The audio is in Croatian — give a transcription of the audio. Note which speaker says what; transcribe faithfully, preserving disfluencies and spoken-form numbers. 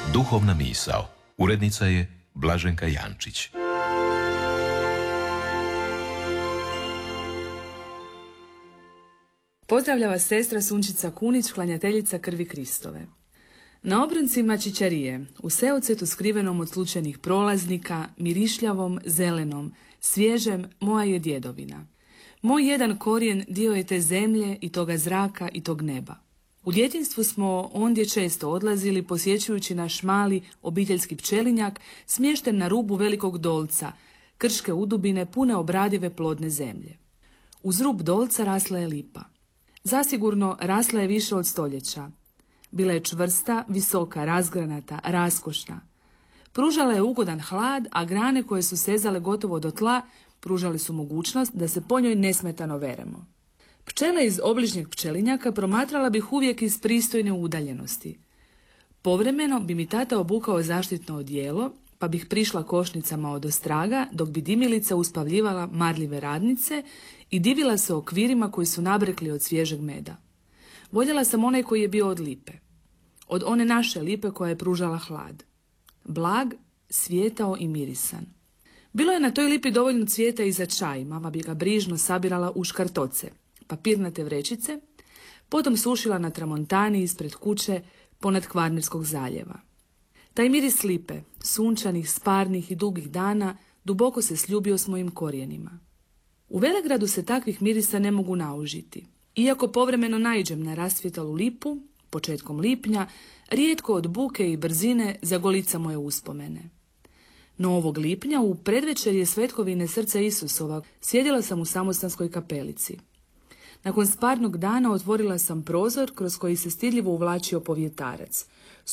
Speaker 1: Duhovna misao. Urednica je Blaženka Jančić.
Speaker 2: Pozdravlja vas sestra Sunčica Kunić, klanjateljica krvi Kristove. Na obroncima čičarije, u seocetu skrivenom od slučajnih prolaznika, mirišljavom, zelenom, svježem, moja je djedovina. Moj jedan korijen dio je te zemlje i toga zraka i tog neba. U djetinjstvu smo ondje često odlazili posjećujući naš mali obiteljski pčelinjak smješten na rubu velikog dolca, krške udubine pune obradive plodne zemlje. Uz rub dolca rasla je lipa. Zasigurno rasla je više od stoljeća. Bila je čvrsta, visoka, razgranata, raskošna. Pružala je ugodan hlad, a grane koje su sezale gotovo do tla pružali su mogućnost da se po njoj nesmetano veremo. Pčele iz obližnjeg pčelinjaka promatrala bih uvijek iz pristojne udaljenosti. Povremeno bi mi tata obukao zaštitno odijelo, pa bih prišla košnicama od ostraga, dok bi dimilica uspavljivala marljive radnice i divila se okvirima koji su nabrekli od svježeg meda. Voljela sam onaj koji je bio od lipe. Od one naše lipe koja je pružala hlad. Blag, svijetao i mirisan. Bilo je na toj lipi dovoljno cvijeta i za čaj, mama bi ga brižno sabirala u škartoce, papirnate vrećice, potom sušila na tramontani ispred kuće ponad Kvarnerskog zaljeva. Taj miris lipe, sunčanih, sparnih i dugih dana, duboko se sljubio s mojim korijenima. U Velegradu se takvih mirisa ne mogu naužiti. Iako povremeno naiđem na rasvjetalu lipu, početkom lipnja, rijetko od buke i brzine zagolica moje uspomene. No ovog lipnja, u predvečerje svetkovine srca Isusova, sjedila sam u samostanskoj kapelici. Nakon sparnog dana otvorila sam prozor kroz koji se stidljivo uvlačio povjetarac.